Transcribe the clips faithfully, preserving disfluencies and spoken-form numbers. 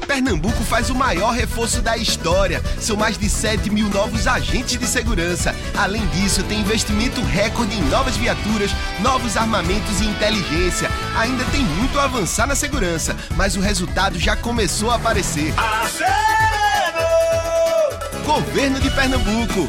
Pernambuco faz o maior reforço da história. São mais de sete mil novos agentes de segurança. Além disso, tem investimento recorde em novas viaturas, novos armamentos e inteligência. Ainda tem muito a avançar na segurança, mas o resultado já começou a aparecer. Aceno! Governo de Pernambuco.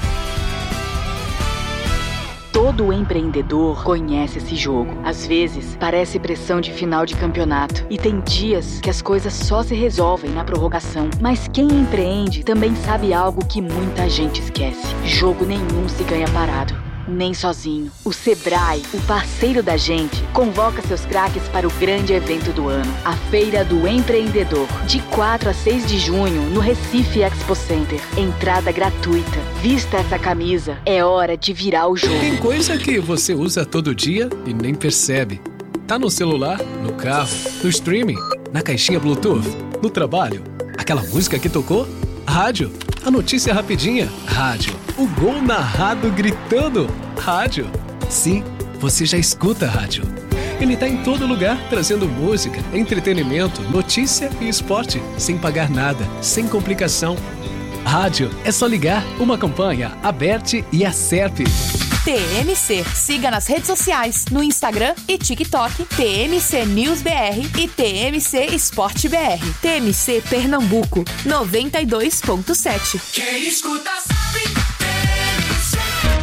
Todo empreendedor conhece esse jogo. Às vezes, parece pressão de final de campeonato. E tem dias que as coisas só se resolvem na prorrogação. Mas quem empreende também sabe algo que muita gente esquece. Jogo nenhum se ganha parado, nem sozinho. O Sebrae, o parceiro da gente, convoca seus craques para o grande evento do ano, a Feira do Empreendedor, de quatro a seis de junho, no Recife Expo Center. Entrada gratuita. Vista essa camisa, é hora de virar o jogo. Tem coisa que você usa todo dia e nem percebe. Tá no celular, no carro, no streaming, na caixinha Bluetooth, no trabalho. Aquela música que tocou? Rádio. A notícia rapidinha? Rádio. O gol narrado gritando? Rádio. Sim, você já escuta rádio. Ele tá em todo lugar, trazendo música, entretenimento, notícia e esporte, sem pagar nada, sem complicação. Rádio é só ligar. Uma campanha, Aberte e Acerpe. T M C. Siga nas redes sociais, no Instagram e TikTok, T M C News B R e T M C Esporte B R. T M C Pernambuco, noventa e dois ponto sete. Quem escuta sabe, T M C.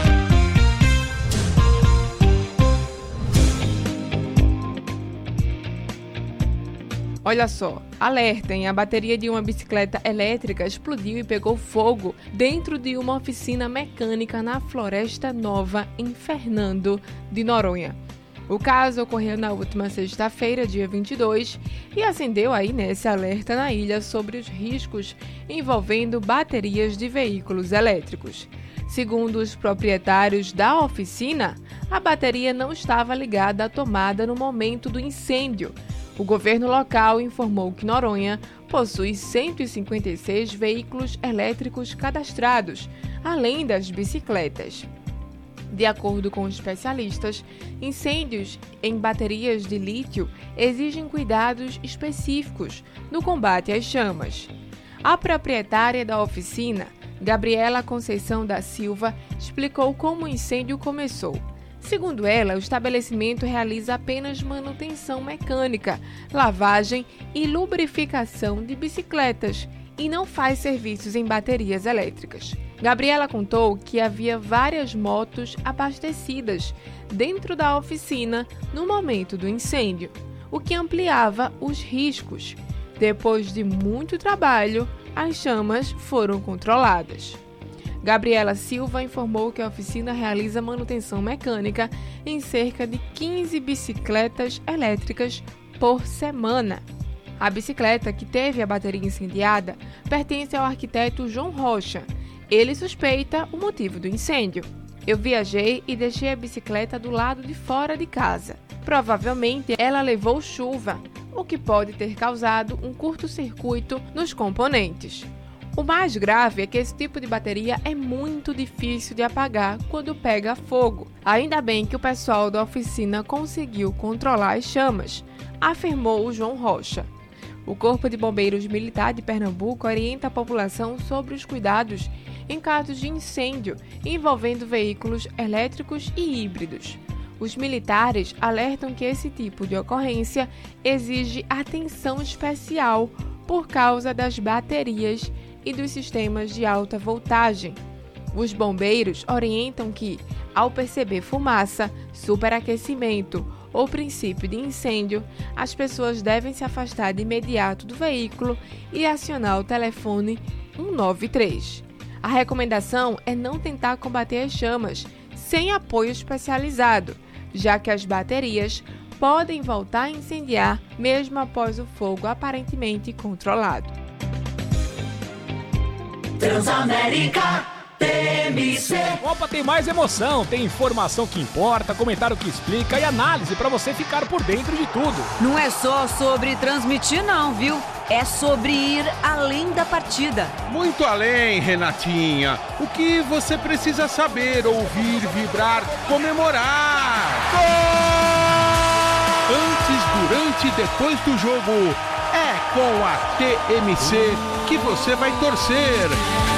Olha só, alertem, a bateria de uma bicicleta elétrica explodiu e pegou fogo dentro de uma oficina mecânica na Floresta Nova, em Fernando de Noronha. O caso ocorreu na última sexta-feira, dia vinte e dois, e acendeu aí nesse alerta na ilha sobre os riscos envolvendo baterias de veículos elétricos. Segundo os proprietários da oficina, a bateria não estava ligada à tomada no momento do incêndio. O governo local informou que Noronha possui cento e cinquenta e seis veículos elétricos cadastrados, além das bicicletas. De acordo com especialistas, incêndios em baterias de lítio exigem cuidados específicos no combate às chamas. A proprietária da oficina, Gabriela Conceição da Silva, explicou como o incêndio começou. Segundo ela, o estabelecimento realiza apenas manutenção mecânica, lavagem e lubrificação de bicicletas e não faz serviços em baterias elétricas. Gabriela contou que havia várias motos abastecidas dentro da oficina no momento do incêndio, o que ampliava os riscos. Depois de muito trabalho, as chamas foram controladas. Gabriela Silva informou que a oficina realiza manutenção mecânica em cerca de quinze bicicletas elétricas por semana. A bicicleta que teve a bateria incendiada pertence ao arquiteto João Rocha. Ele suspeita o motivo do incêndio. Eu viajei e deixei a bicicleta do lado de fora de casa. Provavelmente ela levou chuva, o que pode ter causado um curto-circuito nos componentes. O mais grave é que esse tipo de bateria é muito difícil de apagar quando pega fogo. Ainda bem que o pessoal da oficina conseguiu controlar as chamas, afirmou o João Rocha. O Corpo de Bombeiros Militar de Pernambuco orienta a população sobre os cuidados em casos de incêndio envolvendo veículos elétricos e híbridos. Os militares alertam que esse tipo de ocorrência exige atenção especial por causa das baterias e dos sistemas de alta voltagem. Os bombeiros orientam que, ao perceber fumaça, superaquecimento ou princípio de incêndio, as pessoas devem se afastar de imediato do veículo e acionar o telefone um nove três. A recomendação é não tentar combater as chamas sem apoio especializado, já que as baterias podem voltar a incendiar mesmo após o fogo aparentemente controlado. Transamérica T M C. Opa, tem mais emoção, tem informação que importa, comentário que explica e análise pra você ficar por dentro de tudo. Não é só sobre transmitir não, viu? É sobre ir além da partida. Muito além, Renatinha. O que você precisa saber, ouvir, vibrar, comemorar. Gol! Antes, durante e depois do jogo. É com a T M C que você vai torcer.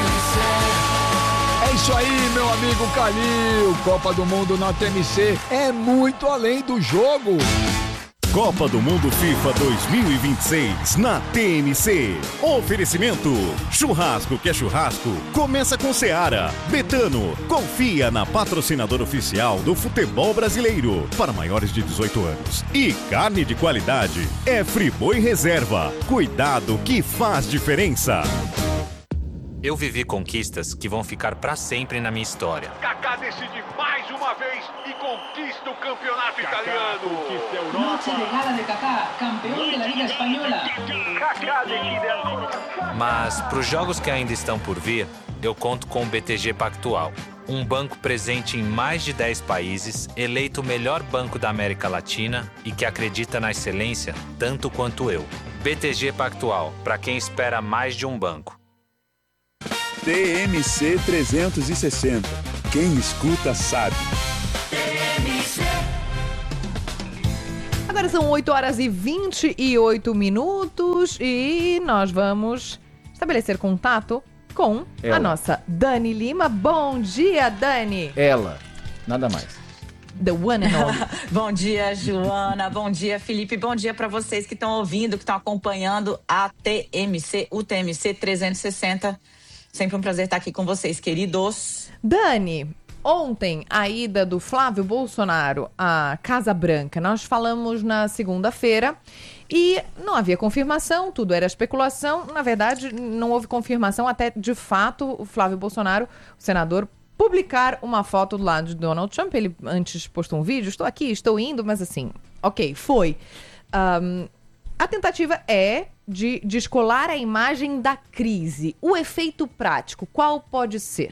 É isso aí, meu amigo Calil. Copa do Mundo na T M C é muito além do jogo. Copa do Mundo FIFA dois mil e vinte e seis na T M C. Oferecimento: churrasco que é churrasco, começa com Seara. Betano, confia na patrocinadora oficial do futebol brasileiro para maiores de dezoito anos. E carne de qualidade é Friboi Reserva. Cuidado que faz diferença. Eu vivi conquistas que vão ficar pra sempre na minha história. Kaká decide mais uma vez e conquista o campeonato italiano. Conquista a Europa. Noche de gala de Kaká, campeão da Liga Espanhola. Kaká decide ancora. Mas pros jogos que ainda estão por vir, eu conto com o B T G Pactual. Um banco presente em mais de dez países, eleito o melhor banco da América Latina e que acredita na excelência tanto quanto eu. B T G Pactual, pra quem espera mais de um banco. T M C trezentos e sessenta. Quem escuta sabe. Agora são oito horas e vinte e oito minutos e nós vamos estabelecer contato com Ela. a nossa Dani Lima. Bom dia, Dani. Ela, nada mais. The one and only. Bom dia, Joana. Bom dia, Felipe. Bom dia para vocês que estão ouvindo, que estão acompanhando a T M C, o T M C trezentos e sessenta. Sempre um prazer estar aqui com vocês, queridos. Dani, ontem a ida do Flávio Bolsonaro à Casa Branca, nós falamos na segunda-feira e não havia confirmação, tudo era especulação. Na verdade, não houve confirmação até, de fato, o Flávio Bolsonaro, o senador, publicar uma foto do lado de Donald Trump. Ele antes postou um vídeo, estou aqui, estou indo, mas assim, ok, foi. Um, a tentativa é de descolar a imagem da crise. O efeito prático, qual pode ser?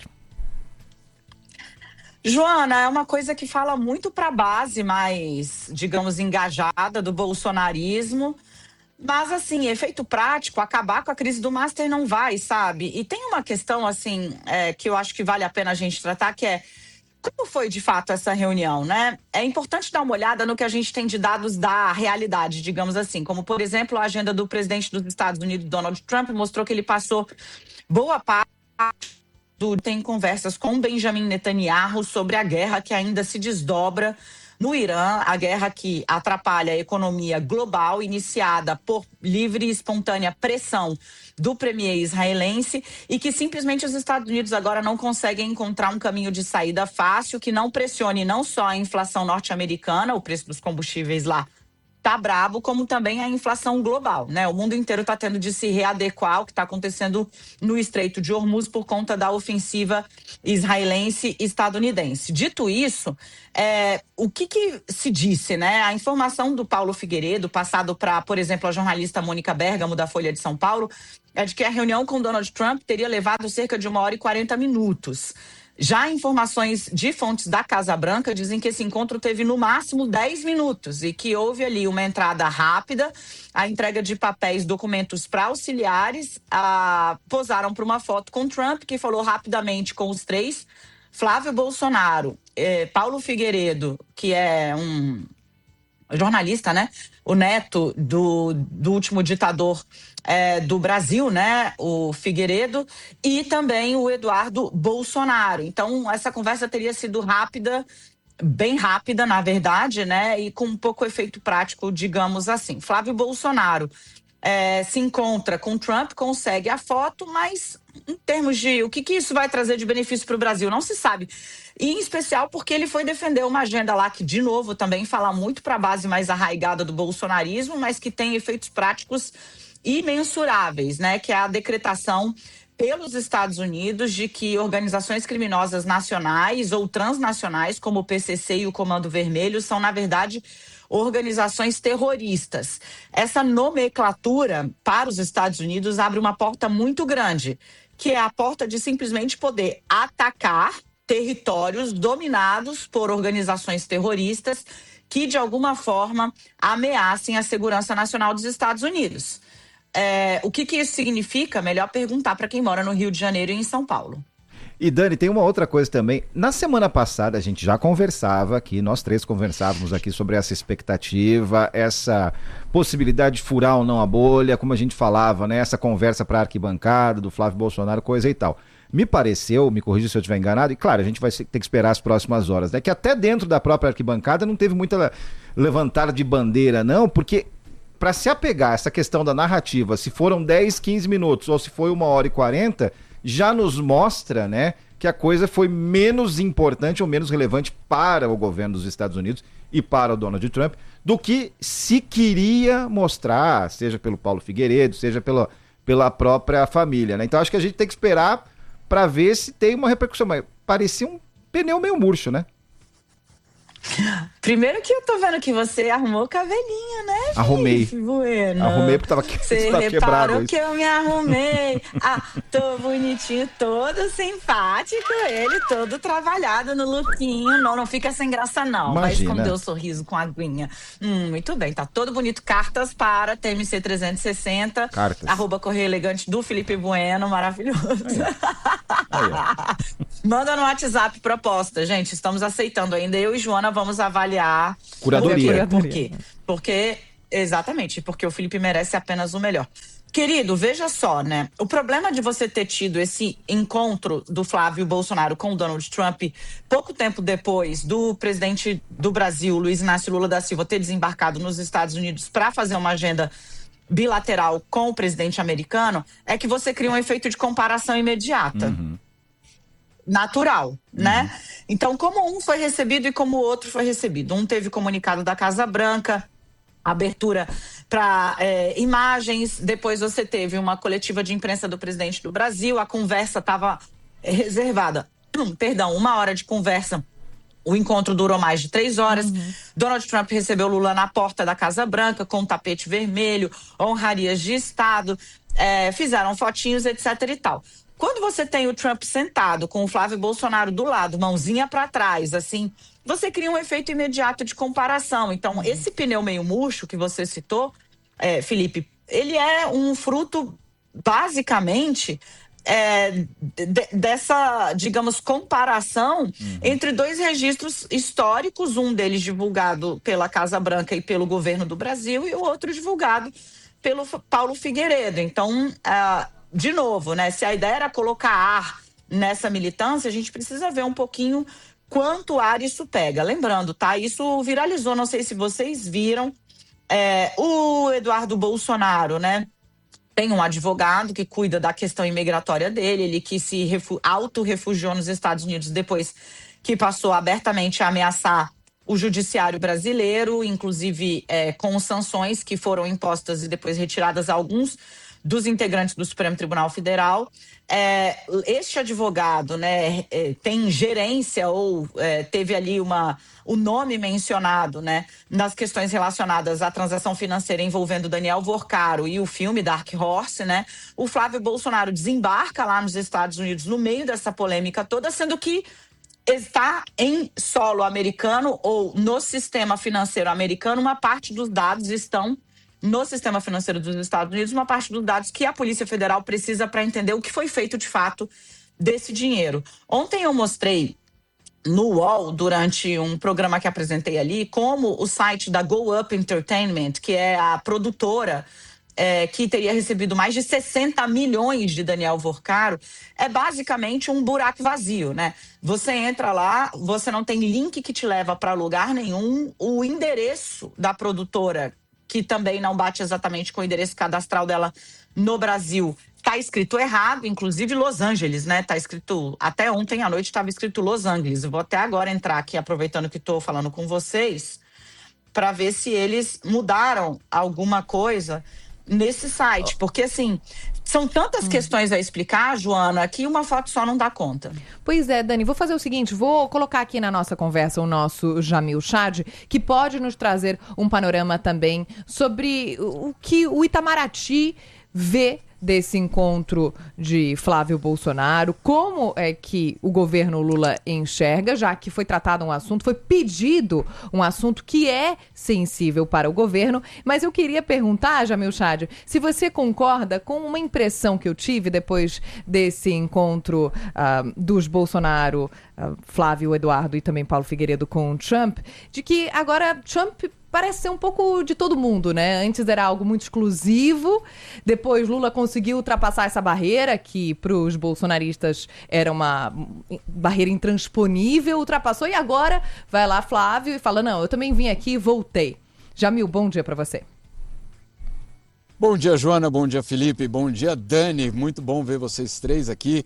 Joana, é uma coisa que fala muito para a base mais, digamos, engajada do bolsonarismo. Mas, assim, efeito prático, acabar com a crise do Master não vai, sabe? E tem uma questão, assim, é, que eu acho que vale a pena a gente tratar, que é como foi, de fato, essa reunião, né? É importante dar uma olhada no que a gente tem de dados da realidade, digamos assim. Como, por exemplo, a agenda do presidente dos Estados Unidos, Donald Trump, mostrou que ele passou boa parte do... Tem conversas com Benjamin Netanyahu sobre a guerra que ainda se desdobra no Irã, a guerra que atrapalha a economia global, iniciada por livre e espontânea pressão do premier israelense e que simplesmente os Estados Unidos agora não conseguem encontrar um caminho de saída fácil que não pressione não só a inflação norte-americana, o preço dos combustíveis lá tá brabo, como também a inflação global, né? O mundo inteiro está tendo de se readequar ao que está acontecendo no Estreito de Hormuz por conta da ofensiva israelense e estadunidense. Dito isso, é, o que, que se disse, né? A informação do Paulo Figueiredo, passado para, por exemplo, a jornalista Mônica Bergamo, da Folha de São Paulo, é de que a reunião com Donald Trump teria levado cerca de uma hora e quarenta minutos. Já informações de fontes da Casa Branca dizem que esse encontro teve no máximo dez minutos e que houve ali uma entrada rápida, a entrega de papéis, documentos para auxiliares, a, posaram para uma foto com Trump, que falou rapidamente com os três, Flávio Bolsonaro, eh, Paulo Figueiredo, que é um jornalista, né? O neto do, do último ditador é, do Brasil, né? O Figueiredo, e também o Eduardo Bolsonaro. Então, essa conversa teria sido rápida, bem rápida, na verdade, né? E com um pouco efeito prático, digamos assim. Flávio Bolsonaro é, se encontra com Trump, consegue a foto, mas em termos de o que, que isso vai trazer de benefício para o Brasil, não se sabe. E em especial porque ele foi defender uma agenda lá que, de novo, também fala muito para a base mais arraigada do bolsonarismo, mas que tem efeitos práticos imensuráveis, né? Que é a decretação pelos Estados Unidos de que organizações criminosas nacionais ou transnacionais, como o P C C e o Comando Vermelho, são, na verdade, organizações terroristas. Essa nomenclatura para os Estados Unidos abre uma porta muito grande, que é a porta de simplesmente poder atacar territórios dominados por organizações terroristas que, de alguma forma, ameacem a segurança nacional dos Estados Unidos. É, o que, que isso significa? Melhor perguntar para quem mora no Rio de Janeiro e em São Paulo. E Dani, tem uma outra coisa também. Na semana passada a gente já conversava aqui, nós três conversávamos aqui sobre essa expectativa, essa possibilidade de furar ou não a bolha, como a gente falava, né? Essa conversa para a arquibancada do Flávio Bolsonaro, coisa e tal. Me pareceu, me corrija se eu estiver enganado, e claro, a gente vai ter que esperar as próximas horas, né? Que até dentro da própria arquibancada não teve muita levantada de bandeira, não, porque para se apegar a essa questão da narrativa, se foram dez, quinze minutos ou se foi uma hora e quarenta, já nos mostra, né, que a coisa foi menos importante ou menos relevante para o governo dos Estados Unidos e para o Donald Trump do que se queria mostrar, seja pelo Paulo Figueiredo, seja pela, pela própria família, né? Então acho que a gente tem que esperar para ver se tem uma repercussão. Mas parecia um pneu meio murcho, né? Primeiro que eu tô vendo que você arrumou cabelinho, né, Felipe Arrumei. Bueno? Arrumei porque tava, que... Você tava quebrado. reparou que eu me arrumei. Ah, tô bonitinho, todo simpático, ele todo trabalhado no lookinho. Não, não fica sem graça não. Vai Imagina. esconder o sorriso com a aguinha. Hum, muito bem, tá todo bonito. Cartas para T M C trezentos e sessenta. Cartas. Arroba Correio Elegante do Felipe Bueno, maravilhoso. Aí, ó. Manda no WhatsApp proposta, gente. Estamos aceitando ainda. Eu e Joana vamos avaliar. Curadoria. Por quê? Porque, exatamente, porque o Felipe merece apenas o melhor. Querido, veja só, né? O problema de você ter tido esse encontro do Flávio Bolsonaro com o Donald Trump pouco tempo depois do presidente do Brasil, Luiz Inácio Lula da Silva, ter desembarcado nos Estados Unidos para fazer uma agenda bilateral com o presidente americano, é que você cria um efeito de comparação imediata. Uhum. Natural, uhum. né? Então, como um foi recebido e como o outro foi recebido. Um teve comunicado da Casa Branca, abertura para é, imagens, depois você teve uma coletiva de imprensa do presidente do Brasil, a conversa estava reservada, perdão, uma hora de conversa. O encontro durou mais de três horas. Uhum. Donald Trump recebeu Lula na porta da Casa Branca com um tapete vermelho, honrarias de Estado, é, fizeram fotinhos, etc e tal. Quando você tem o Trump sentado com o Flávio Bolsonaro do lado, mãozinha para trás, assim, você cria um efeito imediato de comparação. Então, uhum. esse pneu meio murcho que você citou, é, Felipe, ele é um fruto, basicamente, é, de, dessa, digamos, comparação uhum. entre dois registros históricos, um deles divulgado pela Casa Branca e pelo governo do Brasil e o outro divulgado pelo Paulo Figueiredo. Então, uh, de novo, né, se a ideia era colocar ar nessa militância, a gente precisa ver um pouquinho quanto ar isso pega. Lembrando, tá? Isso viralizou, não sei se vocês viram, é, o Eduardo Bolsonaro, né? Tem um advogado que cuida da questão imigratória dele, ele que se refu- auto-refugiou nos Estados Unidos depois que passou abertamente a ameaçar o judiciário brasileiro, inclusive é, com sanções que foram impostas e depois retiradas a alguns dos integrantes do Supremo Tribunal Federal. É, este advogado, né, é, tem gerência ou é, teve ali uma, o nome mencionado, né, nas questões relacionadas à transação financeira envolvendo Daniel Vorcaro e o filme Dark Horse, né? O Flávio Bolsonaro desembarca lá nos Estados Unidos no meio dessa polêmica toda, sendo que está em solo americano ou no sistema financeiro americano, uma parte dos dados estão no sistema financeiro dos Estados Unidos, uma parte dos dados que a Polícia Federal precisa para entender o que foi feito de fato desse dinheiro. Ontem eu mostrei no U O L, durante um programa que apresentei ali, como o site da Go Up Entertainment, que é a produtora é, que teria recebido mais de sessenta milhões de Daniel Vorcaro, é basicamente um buraco vazio, né? Você entra lá, você não tem link que te leva para lugar nenhum, o endereço da produtora, que também não bate exatamente com o endereço cadastral dela no Brasil, tá escrito errado, inclusive Los Angeles, né? Tá escrito, até ontem à noite estava escrito Los Angeles. Eu vou até agora entrar aqui, aproveitando que estou falando com vocês, para ver se eles mudaram alguma coisa nesse site. Porque, assim, são tantas hum. questões a explicar, Joana, que uma foto só não dá conta. Pois é, Dani, vou fazer o seguinte, vou colocar aqui na nossa conversa o nosso Jamil Chad, que pode nos trazer um panorama também sobre o que o Itamaraty vê desse encontro de Flávio Bolsonaro, como é que o governo Lula enxerga, já que foi tratado um assunto, foi pedido um assunto que é sensível para o governo, mas eu queria perguntar, Jamil Chad, se você concorda com uma impressão que eu tive depois desse encontro uh, dos Bolsonaro, uh, Flávio, Eduardo e também Paulo Figueiredo com o Trump, de que agora Trump parece ser um pouco de todo mundo, né? Antes era algo muito exclusivo, depois Lula conseguiu ultrapassar essa barreira, que para os bolsonaristas era uma barreira intransponível, ultrapassou, e agora vai lá Flávio e fala, não, eu também vim aqui e voltei. Jamil, bom dia para você. Bom dia, Joana, bom dia, Felipe, bom dia, Dani, muito bom ver vocês três aqui.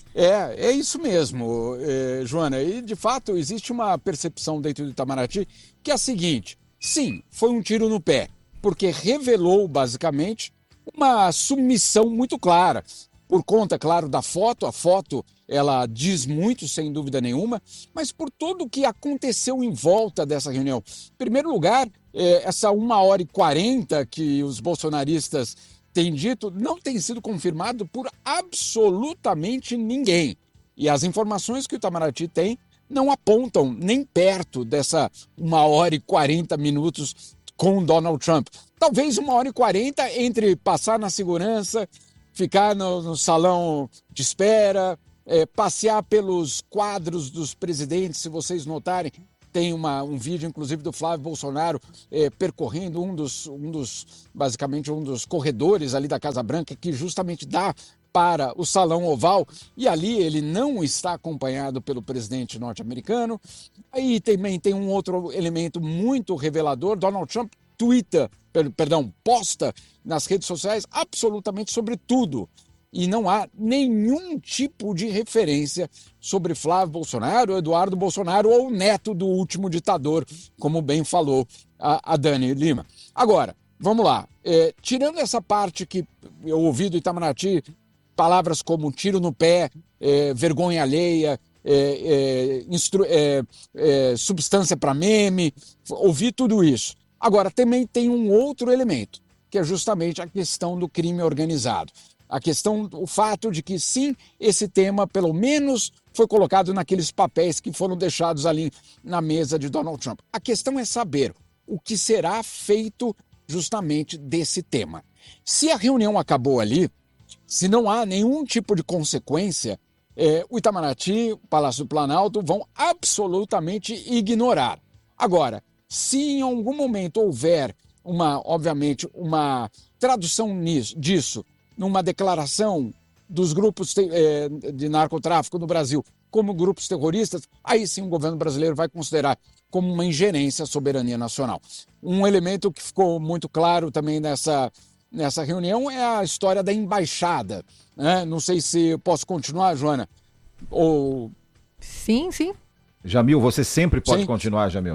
É, é isso mesmo, é, Joana, e de fato existe uma percepção dentro do Itamaraty que é a seguinte: sim, foi um tiro no pé, porque revelou basicamente uma submissão muito clara, por conta, claro, da foto. A foto, ela diz muito, sem dúvida nenhuma, mas por tudo o que aconteceu em volta dessa reunião. Em primeiro lugar, é, essa uma hora e quarenta que os bolsonaristas têm dito não tem sido confirmado por absolutamente ninguém. E as informações que o Itamaraty tem não apontam nem perto dessa uma hora e quarenta minutos com Donald Trump. Talvez uma hora e quarenta entre passar na segurança, ficar no, no salão de espera, é, passear pelos quadros dos presidentes. Se vocês notarem, tem uma, um vídeo, inclusive, do Flávio Bolsonaro é, percorrendo um dos, um dos, basicamente, um dos corredores ali da Casa Branca, que justamente dá para o Salão Oval, e ali ele não está acompanhado pelo presidente norte-americano. Aí também tem um outro elemento muito revelador: Donald Trump twitta, per, perdão, posta nas redes sociais absolutamente sobre tudo. E não há nenhum tipo de referência sobre Flávio Bolsonaro, Eduardo Bolsonaro ou o neto do último ditador, como bem falou a, a Dani Lima. Agora, vamos lá. É, tirando essa parte que eu ouvi do Itamaraty, palavras como tiro no pé, é, vergonha alheia, é, é, instru- é, é, substância para meme, ouvi tudo isso. Agora, também tem um outro elemento, que é justamente a questão do crime organizado. A questão, o fato de que, sim, esse tema, pelo menos, foi colocado naqueles papéis que foram deixados ali na mesa de Donald Trump. A questão é saber o que será feito justamente desse tema. Se a reunião acabou ali, se não há nenhum tipo de consequência, é, o Itamaraty, o Palácio do Planalto, vão absolutamente ignorar. Agora, se em algum momento houver, uma, obviamente, uma tradução nisso, disso, numa declaração dos grupos te, é, de narcotráfico no Brasil como grupos terroristas, aí sim o governo brasileiro vai considerar como uma ingerência à soberania nacional. Um elemento que ficou muito claro também nessa, nessa reunião é a história da embaixada, né? Não sei se eu posso continuar, Joana? Ou... Sim, sim. Jamil, você sempre pode Sim. continuar, Jamil.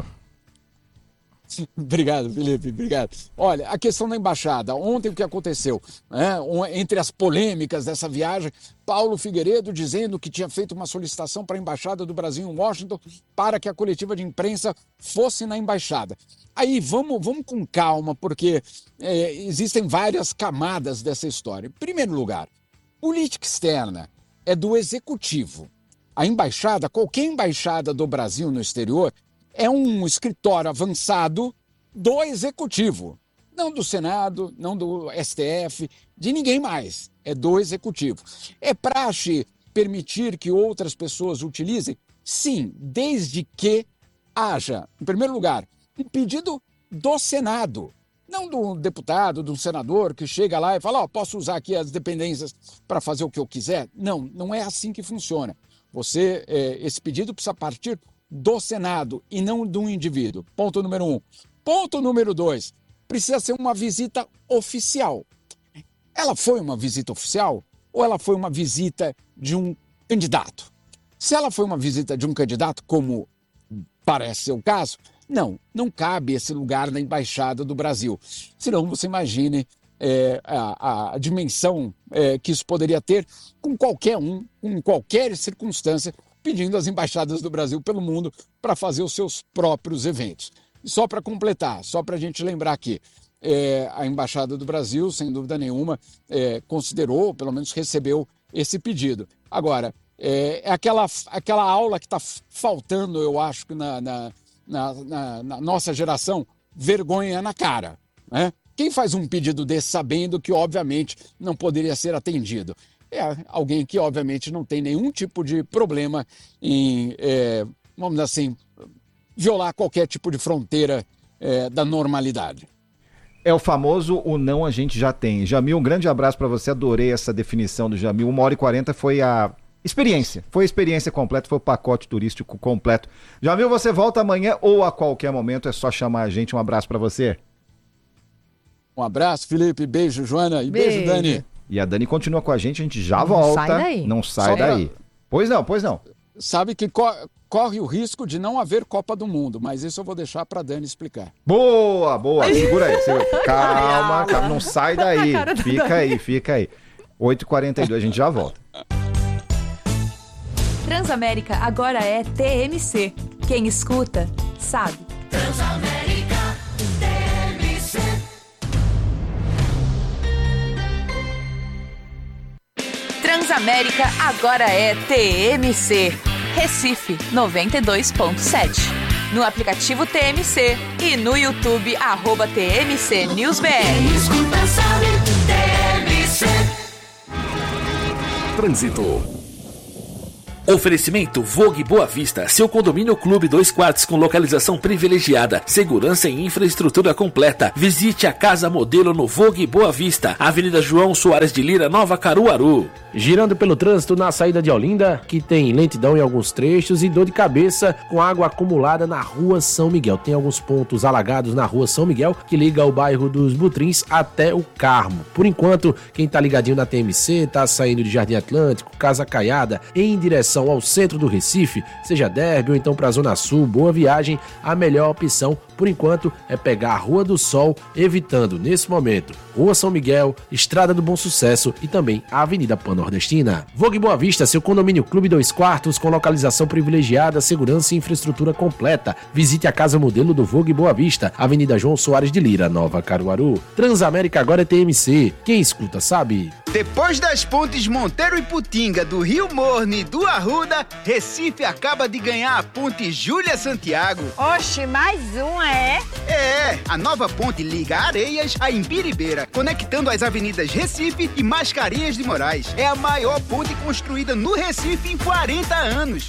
Obrigado, Felipe, obrigado. Olha, a questão da embaixada. Ontem o que aconteceu? Né? Entre as polêmicas dessa viagem, Paulo Figueiredo dizendo que tinha feito uma solicitação para a Embaixada do Brasil em Washington para que a coletiva de imprensa fosse na embaixada. Aí vamos, vamos com calma, porque é, existem várias camadas dessa história. Em primeiro lugar, política externa é do executivo. A embaixada, qualquer embaixada do Brasil no exterior, é um escritório avançado do Executivo, não do Senado, não do S T F, de ninguém mais, é do Executivo. É praxe permitir que outras pessoas utilizem? Sim, desde que haja, em primeiro lugar, um pedido do Senado, não do deputado, do senador que chega lá e fala, ó, oh, posso usar aqui as dependências para fazer o que eu quiser? Não, não é assim que funciona. Você, é, esse pedido precisa partir do Senado e não de um indivíduo. Ponto número um. Ponto número dois. Precisa ser uma visita oficial. Ela foi uma visita oficial ou ela foi uma visita de um candidato? Se ela foi uma visita de um candidato, como parece ser o caso, não, não cabe esse lugar na Embaixada do Brasil. Senão você imagine é, a, a dimensão é, que isso poderia ter com qualquer um, com qualquer circunstância, pedindo às embaixadas do Brasil pelo mundo para fazer os seus próprios eventos. E só para completar, só para a gente lembrar aqui, é, a Embaixada do Brasil, sem dúvida nenhuma, é, considerou, pelo menos recebeu esse pedido. Agora, é, é aquela, aquela aula que está faltando, eu acho, na, na, na, na, na nossa geração, vergonha na cara, né? Quem faz um pedido desse sabendo que, obviamente, não poderia ser atendido? É alguém que, obviamente, não tem nenhum tipo de problema em, é, vamos dizer assim, violar qualquer tipo de fronteira é, da normalidade. É o famoso o não a gente já tem. Jamil, um grande abraço para você, adorei essa definição do Jamil. Uma hora e quarenta foi a experiência, foi a experiência completa, foi o pacote turístico completo. Jamil, você volta amanhã ou a qualquer momento, é só chamar a gente. Um abraço para você. Um abraço, Felipe, beijo, Joana, e beijo, beijo, Dani. E a Dani continua com a gente, a gente já não volta. Sai daí. Não sai Só daí. Pra... Pois não, pois não. Sabe que co- corre o risco de não haver Copa do Mundo, mas isso eu vou deixar para Dani explicar. Boa, boa, segura aí. Segura. Calma, calma, não sai daí. Fica aí, fica aí. oito e quarenta e dois, a gente já volta. Transamérica agora é T M C. Quem escuta, sabe. Transamérica T M C. Transamérica agora é T M C. Recife noventa e dois ponto sete. No aplicativo T M C e no YouTube, arroba T M C News B R. Quem escuta sabe, T M C. Trânsito. Oferecimento Vogue Boa Vista, seu condomínio clube dois quartos com localização privilegiada, segurança e infraestrutura completa. Visite a casa modelo no Vogue Boa Vista, Avenida João Soares de Lira, Nova Caruaru. Girando pelo trânsito na saída de Olinda, que tem lentidão em alguns trechos e dor de cabeça com água acumulada na Rua São Miguel. Tem alguns pontos alagados na Rua São Miguel, que liga o bairro dos Butrins até o Carmo. Por enquanto, quem tá ligadinho na T M C, tá saindo de Jardim Atlântico, Casa Caiada, em direção ao centro do Recife, seja Derby ou então para a Zona Sul, boa viagem. A melhor opção, por enquanto, é pegar a Rua do Sol, evitando, nesse momento, Rua São Miguel, Estrada do Bom Sucesso e também a Avenida Pan-Nordestina. Vogue Boa Vista, seu condomínio clube dois quartos com localização privilegiada, segurança e infraestrutura completa. Visite a casa modelo do Vogue Boa Vista, Avenida João Soares de Lira, Nova Caruaru. Transamérica agora é T M C. Quem escuta sabe. Depois das pontes Monteiro e Putinga, do Rio Morne e do Arruda, Recife acaba de ganhar a ponte Júlia Santiago. Oxe, mais uma, é? É, a nova ponte liga Areias a Imbiribeira, conectando as avenidas Recife e Mascarenhas de Moraes. É a maior ponte construída no Recife em quarenta anos.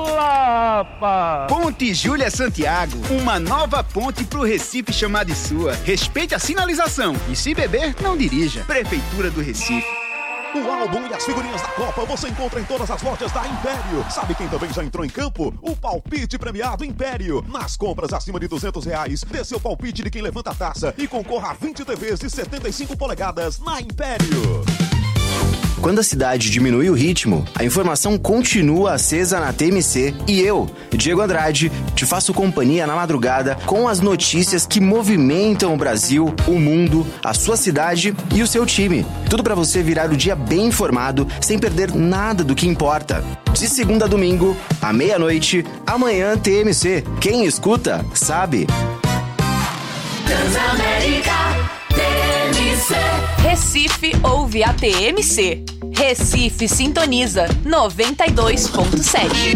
Olá, pá! Ponte Júlia Santiago, uma nova ponte pro Recife chamar de sua. Respeite a sinalização e se beber, não dirija. Prefeitura do Recife. O álbum e as figurinhas da Copa você encontra em todas as lojas da Império. Sabe quem também já entrou em campo? O palpite premiado Império. Nas compras acima de duzentos reais, dê seu palpite de quem levanta a taça e concorra a vinte T Vs de setenta e cinco polegadas na Império. Quando a cidade diminui o ritmo, a informação continua acesa na T M C e eu, Diego Andrade, te faço companhia na madrugada com as notícias que movimentam o Brasil, o mundo, a sua cidade e o seu time. Tudo para você virar o dia bem informado, sem perder nada do que importa. De segunda a domingo, à meia-noite, amanhã T M C. Quem escuta, sabe. Transamérica T M C. Recife ouve a T M C. Recife sintoniza noventa e dois ponto sete.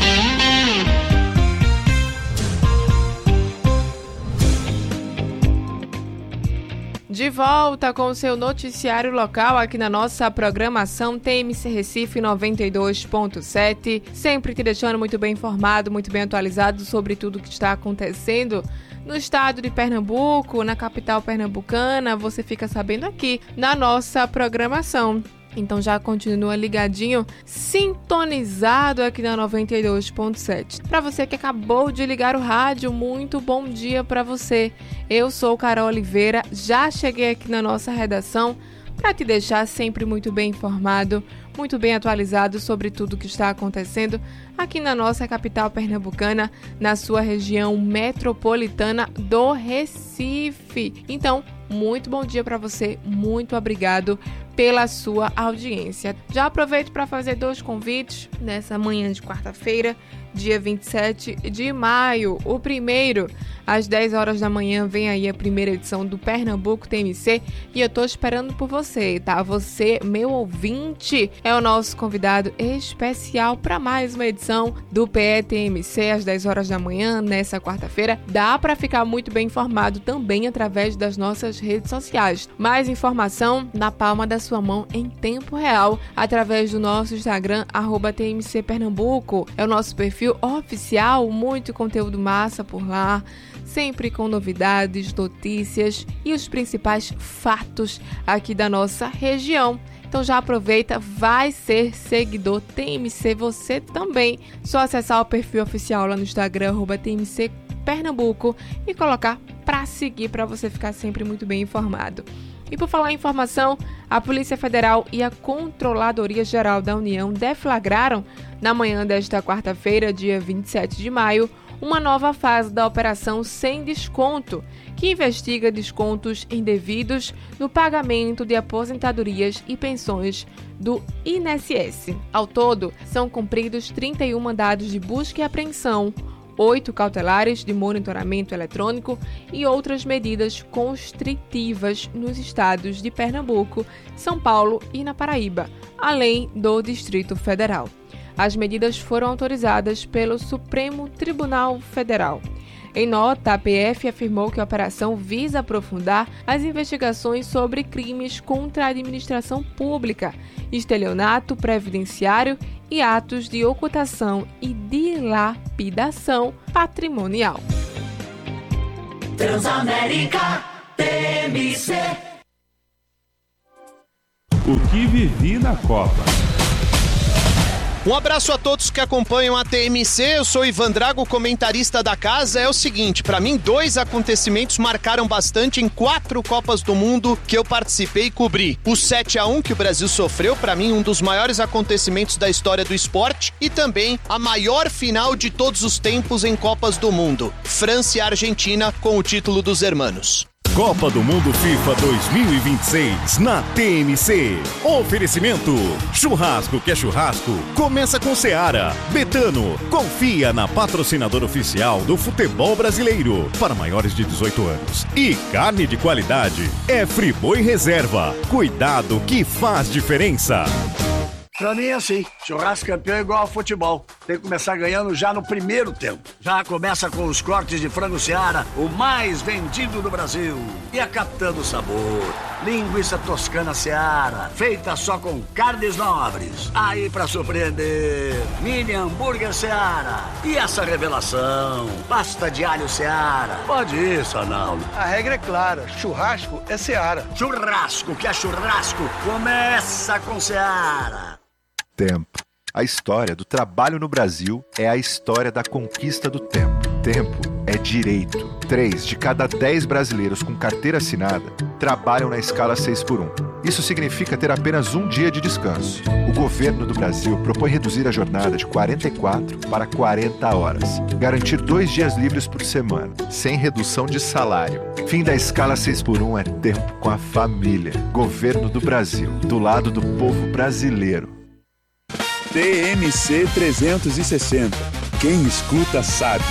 De volta com o seu noticiário local aqui na nossa programação T M C Recife noventa e dois ponto sete, sempre te deixando muito bem informado, muito bem atualizado sobre tudo que está acontecendo no estado de Pernambuco, na capital pernambucana. Você fica sabendo aqui na nossa programação. Então já continua ligadinho, sintonizado aqui na noventa e dois ponto sete. Para você que acabou de ligar o rádio, muito bom dia para você. Eu sou Carol Oliveira, já cheguei aqui na nossa redação para te deixar sempre muito bem informado, muito bem atualizados sobre tudo que está acontecendo aqui na nossa capital pernambucana, na sua região metropolitana do Recife. Então, muito bom dia para você, muito obrigado pela sua audiência. Já aproveito para fazer dois convites nessa manhã de quarta-feira, dia vinte e sete de maio. O primeiro, às dez horas da manhã, vem aí a primeira edição do Pernambuco T M C e eu tô esperando por você, tá? Você, meu ouvinte, é o nosso convidado especial para mais uma edição do P E T M C às dez horas da manhã, nessa quarta-feira. Dá para ficar muito bem informado também através das nossas redes sociais. Mais informação na palma da sua mão em tempo real, através do nosso Instagram, arroba T M C Pernambuco. É o nosso perfil oficial, muito conteúdo massa por lá, sempre com novidades, notícias e os principais fatos aqui da nossa região. Então já aproveita, vai ser seguidor T M C você também. Só acessar o perfil oficial lá no Instagram, arroba T M C Pernambuco, e colocar para seguir, para você ficar sempre muito bem informado. E por falar em informação, a Polícia Federal e a Controladoria Geral da União deflagraram, na manhã desta quarta-feira, dia vinte e sete de maio, uma nova fase da Operação Sem Desconto, que investiga descontos indevidos no pagamento de aposentadorias e pensões do I N S S. Ao todo, são cumpridos trinta e um mandados de busca e apreensão, oito cautelares de monitoramento eletrônico e outras medidas constritivas nos estados de Pernambuco, São Paulo e na Paraíba, além do Distrito Federal. As medidas foram autorizadas pelo Supremo Tribunal Federal. Em nota, a P F afirmou que a operação visa aprofundar as investigações sobre crimes contra a administração pública, estelionato previdenciário e atos de ocultação e dilapidação patrimonial. Transamérica T M C. O que vivi na Copa. Um abraço a todos que acompanham a T M C, eu sou Ivan Drago, comentarista da casa. É o seguinte, para mim dois acontecimentos marcaram bastante em quatro Copas do Mundo que eu participei e cobri. O sete a um que o Brasil sofreu, para mim um dos maiores acontecimentos da história do esporte, e também a maior final de todos os tempos em Copas do Mundo, França e Argentina com o título dos hermanos. Copa do Mundo FIFA dois mil e vinte e seis na T M C. Oferecimento: churrasco que é churrasco, começa com Seara. Betano, confia na patrocinadora oficial do futebol brasileiro para maiores de dezoito anos. E carne de qualidade é Friboi Reserva. Cuidado que faz diferença. Pra mim é assim, churrasco campeão é igual ao futebol. Tem que começar ganhando já no primeiro tempo. Já começa com os cortes de frango Seara, o mais vendido do Brasil. E a Capitã do Sabor, linguiça toscana Seara, feita só com carnes nobres. Aí pra surpreender, mini hambúrguer Seara. E essa revelação, pasta de alho Seara. Pode ir, Sanaldo. A regra é clara, churrasco é Seara. Churrasco que é churrasco, começa com Seara. Tempo. A história do trabalho no Brasil é a história da conquista do tempo. Tempo é direito. Três de cada dez brasileiros com carteira assinada trabalham na escala seis por um. Isso significa ter apenas um dia de descanso. O governo do Brasil propõe reduzir a jornada de quarenta e quatro para quarenta horas. Garantir dois dias livres por semana, sem redução de salário. Fim da escala seis por um é tempo com a família. Governo do Brasil, do lado do povo brasileiro. T M C trezentos e sessenta. Quem escuta sabe.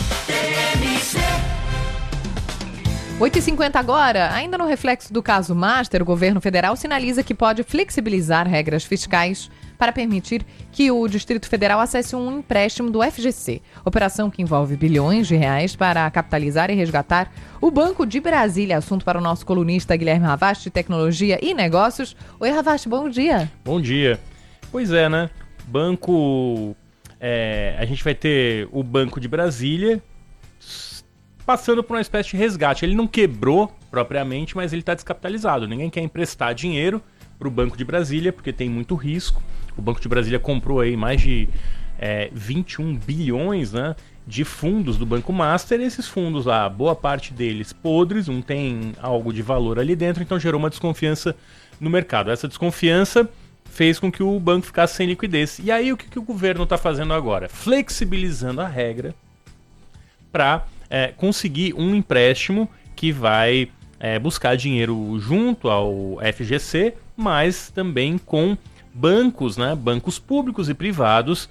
oito e cinquenta agora. Ainda no reflexo do caso Master, o governo federal sinaliza que pode flexibilizar regras fiscais para permitir que o Distrito Federal acesse um empréstimo do F G C. Operação que envolve bilhões de reais para capitalizar e resgatar o Banco de Brasília. Assunto para o nosso colunista Guilherme Ravast, de Tecnologia e Negócios. Oi, Ravast, bom dia. Bom dia. Pois é, né? Banco... É, a gente vai ter o Banco de Brasília passando por uma espécie de resgate. Ele não quebrou propriamente, mas ele está descapitalizado. Ninguém quer emprestar dinheiro para o Banco de Brasília, porque tem muito risco. O Banco de Brasília comprou aí mais de é, vinte e um bilhões, né, de fundos do Banco Master. Esses fundos lá, boa parte deles podres, não tem algo de valor ali dentro, então gerou uma desconfiança no mercado. Essa desconfiança fez com que o banco ficasse sem liquidez. E aí o que, que o governo está fazendo agora? Flexibilizando a regra para é, conseguir um empréstimo que vai é, buscar dinheiro junto ao F G C, mas também com bancos, né, bancos públicos e privados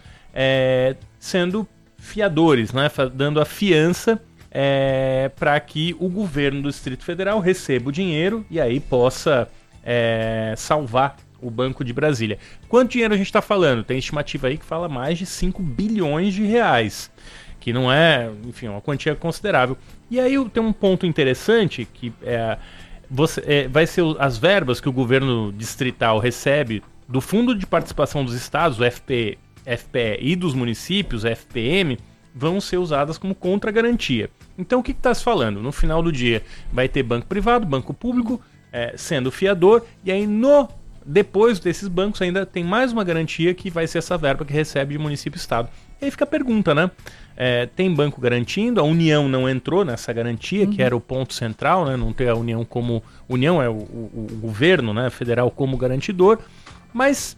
é, sendo fiadores, né, dando a fiança é, para que o governo do Distrito Federal receba o dinheiro e aí possa é, salvar o Banco de Brasília. Quanto dinheiro a gente está falando? Tem estimativa aí que fala mais de cinco bilhões de reais, que não é, enfim, uma quantia considerável. E aí tem um ponto interessante que é, você, é, vai ser as verbas que o governo distrital recebe do Fundo de Participação dos Estados, o F P, F P E, e dos municípios, F P M, vão ser usadas como contra-garantia. Então o que está se falando? No final do dia vai ter banco privado, banco público, é, sendo fiador, e aí no depois desses bancos ainda tem mais uma garantia que vai ser essa verba que recebe de município e estado. E aí fica a pergunta, né? É, tem banco garantindo, a União não entrou nessa garantia, uhum. que era o ponto central, né? Não ter a União como... União é o, o, o governo, né, federal como garantidor, mas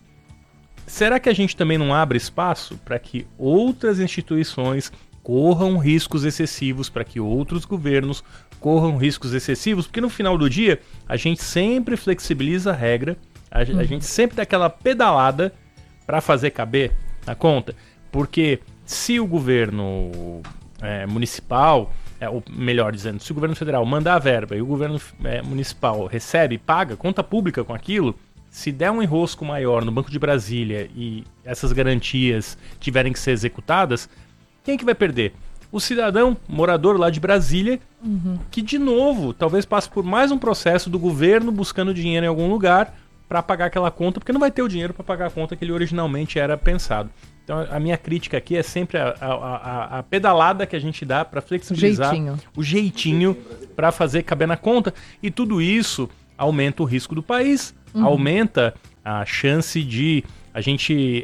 será que a gente também não abre espaço para que outras instituições corram riscos excessivos, para que outros governos corram riscos excessivos? Porque no final do dia a gente sempre flexibiliza a regra, A, uhum. a gente sempre dá aquela pedalada para fazer caber a conta, porque se o governo é, municipal, é, ou melhor dizendo, se o governo federal mandar a verba e o governo é, municipal recebe, paga, conta pública com aquilo, se der um enrosco maior no Banco de Brasília e essas garantias tiverem que ser executadas, quem é que vai perder? O cidadão morador lá de Brasília, uhum. que de novo talvez passe por mais um processo do governo buscando dinheiro em algum lugar para pagar aquela conta, porque não vai ter o dinheiro para pagar a conta que ele originalmente era pensado. Então a minha crítica aqui é sempre a, a, a, a pedalada que a gente dá para flexibilizar jeitinho. o jeitinho para fazer caber na conta, e tudo isso aumenta o risco do país, uhum. aumenta a chance de a gente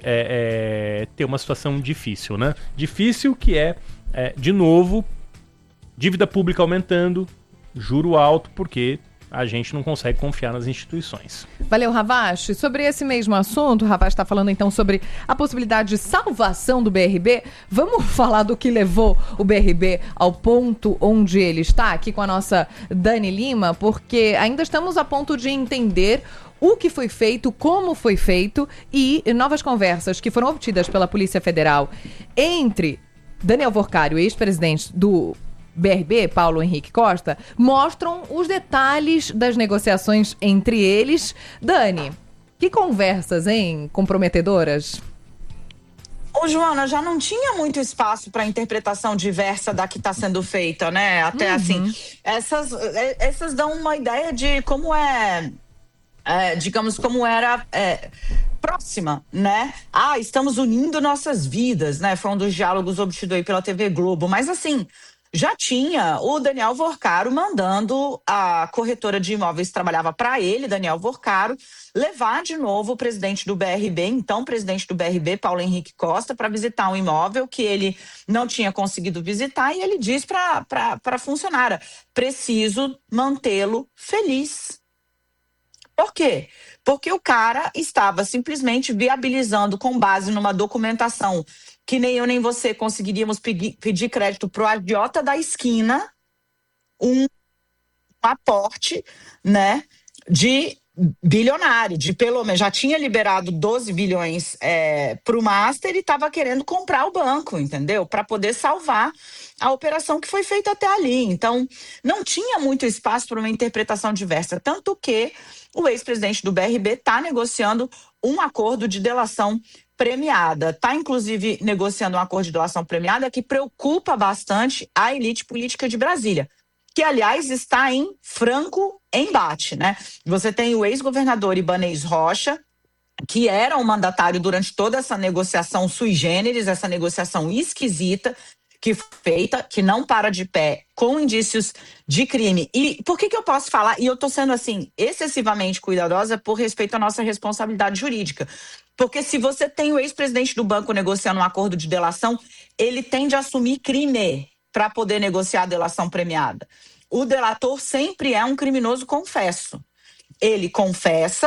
é, é, ter uma situação difícil, né? Difícil que é, é, de novo, dívida pública aumentando, juro alto, porque a gente não consegue confiar nas instituições. Valeu, Ravache. Sobre esse mesmo assunto, o Ravache está falando então sobre a possibilidade de salvação do B R B. Vamos falar do que levou o B R B ao ponto onde ele está, aqui com a nossa Dani Lima, porque ainda estamos a ponto de entender o que foi feito, como foi feito e novas conversas que foram obtidas pela Polícia Federal entre Daniel Worcário, ex-presidente do B R B, Paulo Henrique Costa, mostram os detalhes das negociações entre eles. Dani, que conversas, hein, comprometedoras? Ô, Joana, já não tinha muito espaço para interpretação diversa da que está sendo feita, né? Até uhum. assim, essas, essas dão uma ideia de como é, é digamos, como era é, próxima, né? Ah, estamos unindo nossas vidas, né? Foi um dos diálogos obtidos aí pela T V Globo, mas assim, já tinha o Daniel Worcário mandando a corretora de imóveis que trabalhava para ele, Daniel Worcário, levar de novo o presidente do B R B, então presidente do B R B, Paulo Henrique Costa, para visitar um imóvel que ele não tinha conseguido visitar, e ele diz para a funcionária: preciso mantê-lo feliz. Por quê? Porque o cara estava simplesmente viabilizando, com base numa documentação que nem eu nem você conseguiríamos pedir, pedir crédito pro agiota da esquina, um aporte, né, de bilionário, de pelo menos, já tinha liberado doze bilhões é, pro Master e estava querendo comprar o banco, entendeu? Para poder salvar a operação que foi feita até ali. Então, não tinha muito espaço para uma interpretação diversa, tanto que o ex-presidente do B R B está negociando um acordo de delação premiada. Está, inclusive, negociando um acordo de delação premiada que preocupa bastante a elite política de Brasília, que, aliás, está em franco embate, né? Você tem o ex-governador Ibanez Rocha, que era o mandatário durante toda essa negociação sui generis, essa negociação esquisita, que foi feita, que não para de pé, com indícios de crime. E por que que eu posso falar? E eu estou sendo, assim, excessivamente cuidadosa por respeito à nossa responsabilidade jurídica. Porque se você tem o ex-presidente do banco negociando um acordo de delação, ele tende a assumir crime para poder negociar a delação premiada. O delator sempre é um criminoso confesso. Ele confessa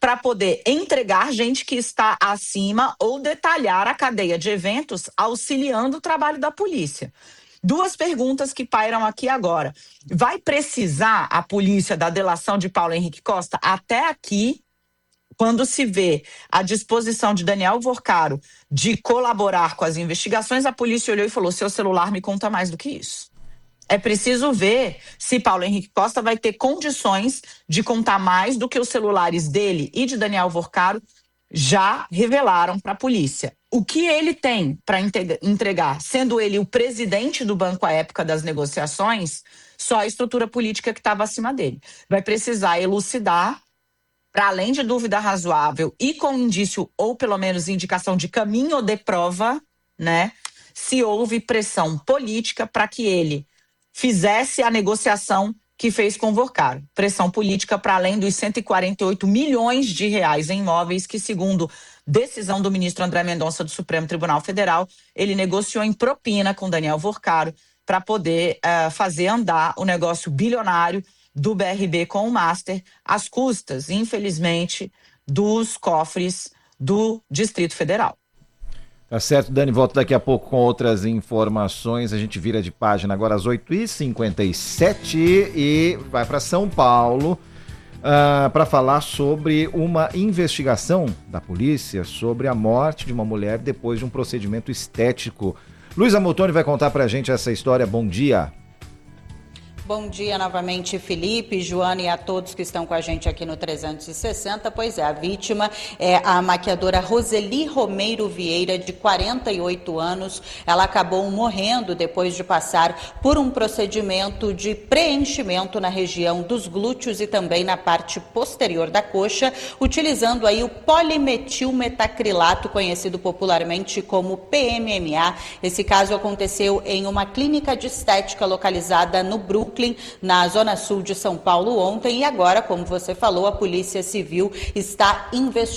para poder entregar gente que está acima ou detalhar a cadeia de eventos auxiliando o trabalho da polícia. Duas perguntas que pairam aqui agora. Vai precisar a polícia da delação de Paulo Henrique Costa? Até aqui, quando se vê a disposição de Daniel Vorcaro de colaborar com as investigações, a polícia olhou e falou: seu celular me conta mais do que isso. É preciso ver se Paulo Henrique Costa vai ter condições de contar mais do que os celulares dele e de Daniel Vorcaro já revelaram para a polícia. O que ele tem para entregar, sendo ele o presidente do banco à época das negociações, só a estrutura política que estava acima dele. Vai precisar elucidar, para além de dúvida razoável e com indício ou pelo menos indicação de caminho ou de prova, né, se houve pressão política para que ele fizesse a negociação que fez com o Vorcaro. Pressão política para além dos cento e quarenta e oito milhões de reais em imóveis que, segundo decisão do ministro André Mendonça do Supremo Tribunal Federal, ele negociou em propina com Daniel Vorcaro para poder uh, fazer andar o negócio bilionário do B R B com o Master, às custas, infelizmente, dos cofres do Distrito Federal. Tá certo, Dani, volto daqui a pouco com outras informações. A gente vira de página agora às oito e cinquenta e sete e vai para São Paulo uh, para falar sobre uma investigação da polícia sobre a morte de uma mulher depois de um procedimento estético. Luísa Moltoni vai contar pra gente essa história. Bom dia. Bom dia novamente, Felipe, Joana e a todos que estão com a gente aqui no trezentos e sessenta. Pois é, a vítima é a maquiadora Roseli Romeiro Vieira, de quarenta e oito anos. Ela acabou morrendo depois de passar por um procedimento de preenchimento na região dos glúteos e também na parte posterior da coxa, utilizando aí o polimetilmetacrilato, conhecido popularmente como P M M A. Esse caso aconteceu em uma clínica de estética localizada no Brooklyn, na zona sul de São Paulo ontem, e agora, como você falou, a Polícia Civil está investigando